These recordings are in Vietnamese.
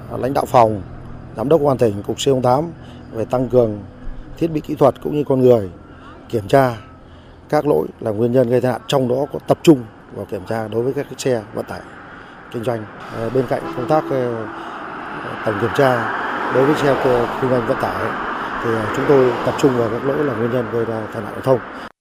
lãnh đạo phòng, giám đốc công an tỉnh, cục C08 về tăng cường thiết bị kỹ thuật cũng như con người, kiểm tra các lỗi là nguyên nhân gây tai nạn, trong đó có tập trung vào kiểm tra đối với các xe vận tải kinh doanh. Bên cạnh công tác tổng kiểm tra đối với xe kinh doanh vận tải thì chúng tôi tập trung vào các lỗi là nguyên nhân gây ra tai nạn giao thông.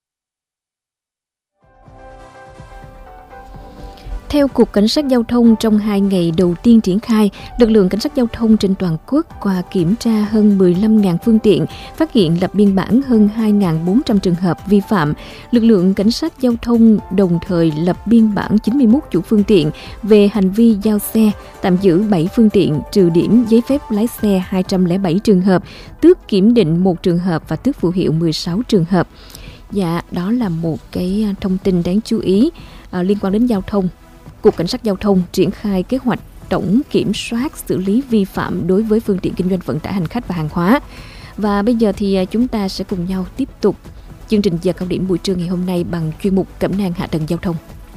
Theo Cục Cảnh sát Giao thông, trong 2 ngày đầu tiên triển khai, lực lượng cảnh sát giao thông trên toàn quốc qua kiểm tra hơn 15.000 phương tiện, phát hiện lập biên bản hơn 2.400 trường hợp vi phạm. Lực lượng cảnh sát giao thông đồng thời lập biên bản 91 chủ phương tiện về hành vi giao xe, tạm giữ 7 phương tiện, trừ điểm giấy phép lái xe 207 trường hợp, tước kiểm định 1 trường hợp và tước phù hiệu 16 trường hợp. Dạ, đó là một cái thông tin đáng chú ý liên quan đến giao thông. Cục Cảnh sát Giao thông triển khai kế hoạch tổng kiểm soát xử lý vi phạm đối với phương tiện kinh doanh vận tải hành khách và hàng hóa. Và bây giờ thì chúng ta sẽ cùng nhau tiếp tục chương trình giờ cao điểm buổi trưa ngày hôm nay bằng chuyên mục cẩm nang hạ tầng giao thông.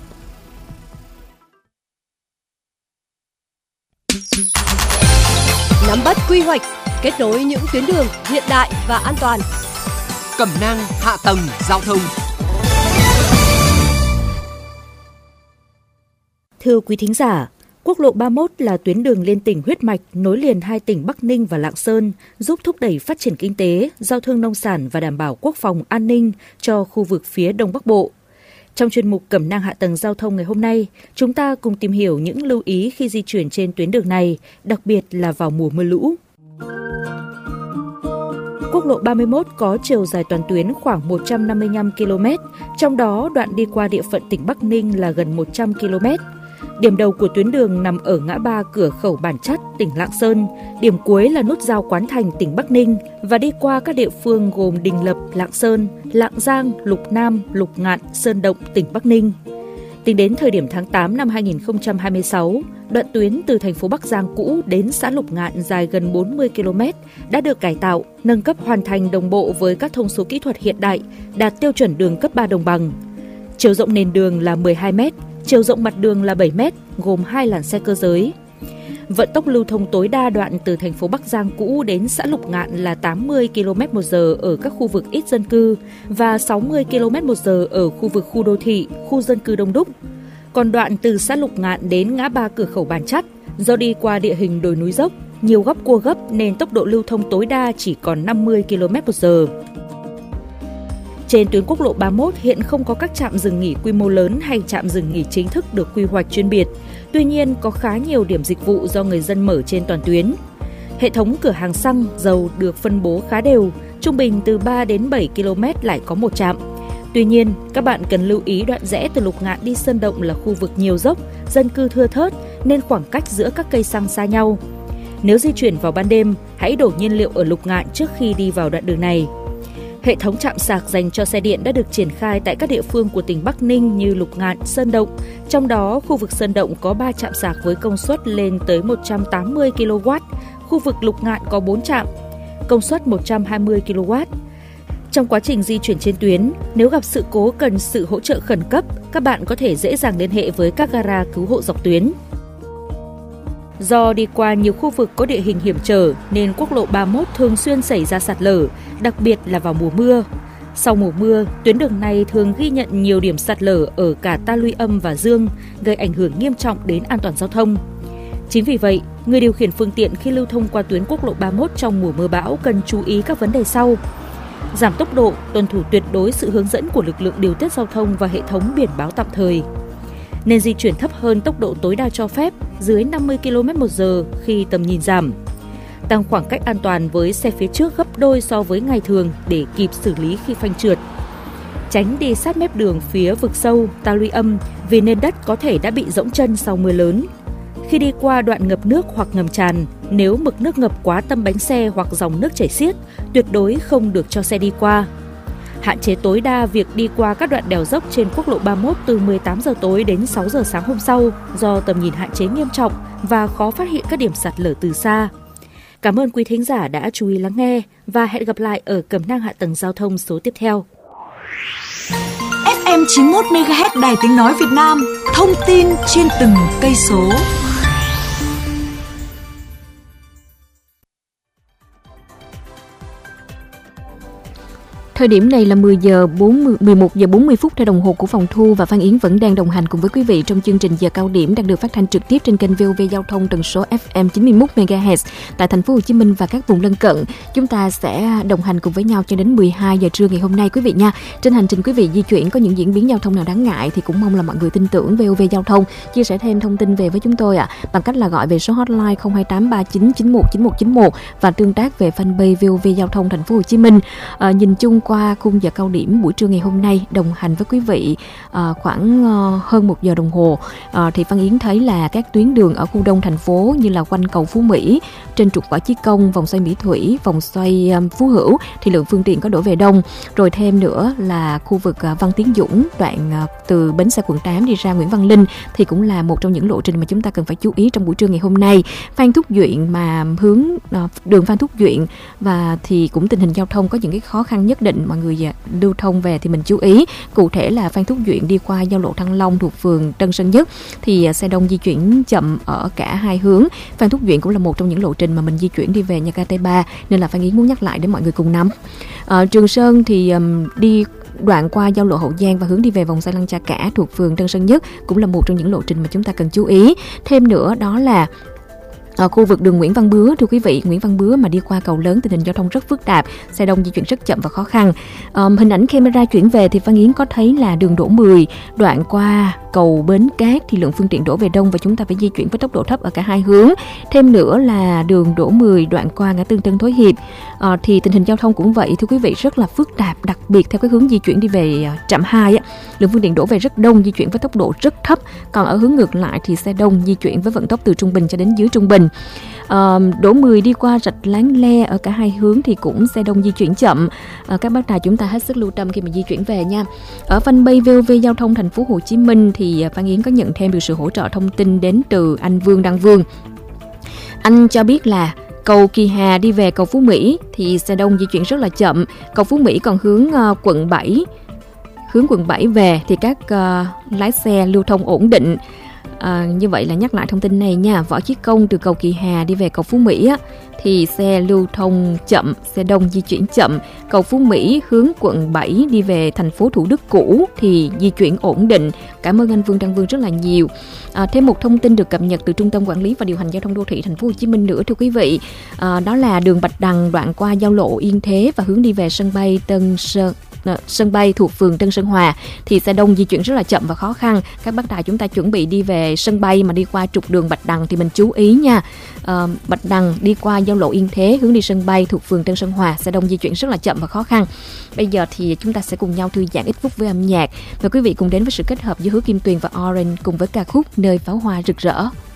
Nắm bắt quy hoạch, kết nối những tuyến đường hiện đại và an toàn. Cẩm nang hạ tầng giao thông. Thưa quý thính giả, quốc lộ 31 là tuyến đường liên tỉnh huyết mạch nối liền 2 tỉnh Bắc Ninh và Lạng Sơn, giúp thúc đẩy phát triển kinh tế, giao thương nông sản và đảm bảo quốc phòng an ninh cho khu vực phía Đông Bắc Bộ. Trong chuyên mục cẩm nang hạ tầng giao thông ngày hôm nay, chúng ta cùng tìm hiểu những lưu ý khi di chuyển trên tuyến đường này, đặc biệt là vào mùa mưa lũ. Quốc lộ 31 có chiều dài toàn tuyến khoảng 155 km, trong đó đoạn đi qua địa phận tỉnh Bắc Ninh là gần 100 km. Điểm đầu của tuyến đường nằm ở ngã ba cửa khẩu Bản Chắt, tỉnh Lạng Sơn. Điểm cuối là nút giao Quán Thành, tỉnh Bắc Ninh và đi qua các địa phương gồm Đình Lập, Lạng Sơn, Lạng Giang, Lục Nam, Lục Ngạn, Sơn Động, tỉnh Bắc Ninh. Tính đến thời điểm tháng 8 năm 2026, đoạn tuyến từ thành phố Bắc Giang cũ đến xã Lục Ngạn dài gần 40 km đã được cải tạo, nâng cấp hoàn thành đồng bộ với các thông số kỹ thuật hiện đại, đạt tiêu chuẩn đường cấp 3 đồng bằng. Chiều rộng nền đường là 12 m, chiều rộng mặt đường là 7 m, gồm 2 làn xe cơ giới. Vận tốc lưu thông tối đa đoạn từ thành phố Bắc Giang cũ đến xã Lục Ngạn là 80 km/h ở các khu vực ít dân cư và 60 km/h ở khu vực khu đô thị, khu dân cư đông đúc. Còn đoạn từ xã Lục Ngạn đến ngã ba cửa khẩu Bản Chắt, do đi qua địa hình đồi núi dốc, nhiều góc cua gấp nên tốc độ lưu thông tối đa chỉ còn 50 km/h. Trên tuyến quốc lộ 31 hiện không có các trạm dừng nghỉ quy mô lớn hay trạm dừng nghỉ chính thức được quy hoạch chuyên biệt. Tuy nhiên, có khá nhiều điểm dịch vụ do người dân mở trên toàn tuyến. Hệ thống cửa hàng xăng, dầu được phân bố khá đều, trung bình từ 3 đến 7 km lại có một trạm. Tuy nhiên, các bạn cần lưu ý đoạn rẽ từ Lục Ngạn đi Sơn Động là khu vực nhiều dốc, dân cư thưa thớt nên khoảng cách giữa các cây xăng xa nhau. Nếu di chuyển vào ban đêm, hãy đổ nhiên liệu ở Lục Ngạn trước khi đi vào đoạn đường này. Hệ thống trạm sạc dành cho xe điện đã được triển khai tại các địa phương của tỉnh Bắc Ninh như Lục Ngạn, Sơn Động. Trong đó, khu vực Sơn Động có 3 trạm sạc với công suất lên tới 180 kW, khu vực Lục Ngạn có 4 trạm, công suất 120 kW. Trong quá trình di chuyển trên tuyến, nếu gặp sự cố cần sự hỗ trợ khẩn cấp, các bạn có thể dễ dàng liên hệ với các gara cứu hộ dọc tuyến. Do đi qua nhiều khu vực có địa hình hiểm trở nên quốc lộ 31 thường xuyên xảy ra sạt lở, đặc biệt là vào mùa mưa. Sau mùa mưa, tuyến đường này thường ghi nhận nhiều điểm sạt lở ở cả ta luy âm và dương, gây ảnh hưởng nghiêm trọng đến an toàn giao thông. Chính vì vậy, người điều khiển phương tiện khi lưu thông qua tuyến quốc lộ 31 trong mùa mưa bão cần chú ý các vấn đề sau. Giảm tốc độ, tuân thủ tuyệt đối sự hướng dẫn của lực lượng điều tiết giao thông và hệ thống biển báo tạm thời. Nên di chuyển thấp hơn tốc độ tối đa cho phép, dưới 50 km/h khi tầm nhìn giảm. Tăng khoảng cách an toàn với xe phía trước gấp đôi so với ngày thường để kịp xử lý khi phanh trượt. Tránh đi sát mép đường phía vực sâu, ta luy âm vì nền đất có thể đã bị rỗng chân sau mưa lớn. Khi đi qua đoạn ngập nước hoặc ngầm tràn, nếu mực nước ngập quá tâm bánh xe hoặc dòng nước chảy xiết, tuyệt đối không được cho xe đi qua. Hạn chế tối đa việc đi qua các đoạn đèo dốc trên quốc lộ 31 từ 18 giờ tối đến 6 giờ sáng hôm sau do tầm nhìn hạn chế nghiêm trọng và khó phát hiện các điểm sạt lở từ xa. Cảm ơn quý thính giả đã chú ý lắng nghe và hẹn gặp lại ở cẩm nang hạ tầng giao thông số tiếp theo. FM 91 MHz Đài Tiếng nói Việt Nam, thông tin trên từng cây số. Thời điểm này là 11 giờ 40 phút theo đồng hồ của phòng thu, và Phan Yến vẫn đang đồng hành cùng với quý vị trong chương trình Giờ Cao Điểm đang được phát thanh trực tiếp trên kênh VOV Giao thông tần số FM 91 MHz tại thành phố Hồ Chí Minh và các vùng lân cận. Chúng ta sẽ đồng hành cùng với nhau cho đến 12 giờ trưa ngày hôm nay quý vị nha. Trên hành trình quý vị di chuyển có những diễn biến giao thông nào đáng ngại thì cũng mong là mọi người tin tưởng VOV Giao thông chia sẻ thêm thông tin về với chúng tôi bằng cách là gọi về số hotline 02839919191 và tương tác về fanpage VOV Giao thông thành phố Hồ Chí Minh. Nhìn chung qua khung giờ cao điểm buổi trưa ngày hôm nay đồng hành với quý vị khoảng hơn 1 giờ đồng hồ, thì Phan Yến thấy là các tuyến đường ở khu đông thành phố như là quanh cầu Phú Mỹ, trên trục Võ Chí Công, vòng xoay Mỹ Thủy, vòng xoay Phú Hữu thì lượng phương tiện có đổ về đông. Rồi thêm nữa là khu vực Văn Tiến Dũng, đoạn từ bến xe quận 8 đi ra Nguyễn Văn Linh thì cũng là một trong những lộ trình mà chúng ta cần phải chú ý trong buổi trưa ngày hôm nay. Phan Thúc Duyện mà hướng đường Phan Thúc Duyện và thì cũng tình hình giao thông có những cái khó khăn nhất định, mọi người lưu thông về thì mình chú ý. Cụ thể là Phan Thúc Duyện đi qua giao lộ Thăng Long thuộc phường Tân Sơn Nhất thì xe đông di chuyển chậm ở cả hai hướng. Phan Thúc Duyện cũng là một trong những lộ trình mà mình di chuyển đi về nhà ga T3 nên là Phan Yến muốn nhắc lại để mọi người cùng nắm. Trường Sơn thì đi đoạn qua giao lộ Hậu Giang và hướng đi về vòng xoay Lăng Cha Cả thuộc phường Tân Sơn Nhất cũng là một trong những lộ trình mà chúng ta cần chú ý. Thêm nữa đó là ở khu vực đường Nguyễn Văn Bứa, thưa quý vị, Nguyễn Văn Bứa mà đi qua cầu lớn tình hình giao thông rất phức tạp, xe đông di chuyển rất chậm và khó khăn. Hình ảnh camera chuyển về thì Phan Yến có thấy là đường Đỗ 10 đoạn qua cầu Bến Cát thì lượng phương tiện đổ về đông và chúng ta phải di chuyển với tốc độ thấp ở cả hai hướng. Thêm nữa là đường Đỗ 10 đoạn qua ngã tư Tân Thới Hiệp thì tình hình giao thông cũng vậy thưa quý vị, rất là phức tạp, đặc biệt theo cái hướng di chuyển đi về trạm 2 lượng phương tiện đổ về rất đông, di chuyển với tốc độ rất thấp. Còn ở hướng ngược lại thì xe đông di chuyển với vận tốc từ trung bình cho đến dưới trung bình. Đỗ 10 đi qua rạch Láng Le ở cả hai hướng thì cũng xe đông di chuyển chậm. Các bác tài chúng ta hết sức lưu tâm khi mà di chuyển về nha. Ở fanpage VOV Giao thông thành phố Hồ Chí Minh thì Phan Yến có nhận thêm được sự hỗ trợ thông tin đến từ anh Vương Đăng Vương. Anh cho biết là cầu Kỳ Hà đi về cầu Phú Mỹ thì xe đông di chuyển rất là chậm. Cầu Phú Mỹ còn hướng quận 7 về thì các lái xe lưu thông ổn định. Như vậy là nhắc lại thông tin này nha. Võ Chí Công từ cầu Kỳ Hà đi về cầu Phú Mỹ thì xe lưu thông chậm, xe đông di chuyển chậm. Cầu Phú Mỹ hướng quận 7 đi về thành phố Thủ Đức cũ thì di chuyển ổn định. Cảm ơn anh Vương Đăng Vương rất là nhiều. Thêm một thông tin được cập nhật từ Trung tâm Quản lý và Điều hành Giao thông Đô thị thành phố Hồ Chí Minh nữa thưa quý vị. Đó là đường Bạch Đằng đoạn qua giao lộ Yên Thế và hướng đi về sân bay thuộc phường Tân Sơn Hòa thì xe đông di chuyển rất là chậm và khó khăn. Các bác tài chúng ta chuẩn bị đi về sân bay mà đi qua trục đường Bạch Đằng thì mình chú ý nha. Bạch Đằng đi qua giao lộ Yên Thế hướng đi sân bay thuộc phường Tân Sơn Hòa, xe đông di chuyển rất là chậm và khó khăn. Bây giờ thì chúng ta sẽ cùng nhau thư giãn ít phút với âm nhạc. Mời quý vị cùng đến với sự kết hợp giữa Hứa Kim Tuyền và Orange cùng với ca khúc Nơi Pháo Hoa Rực Rỡ.